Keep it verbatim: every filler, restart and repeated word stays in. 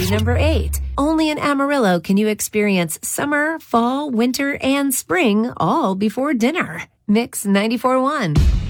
number eight. Only in Amarillo can you experience summer, fall, winter, and spring all before dinner. Mix ninety-four point one.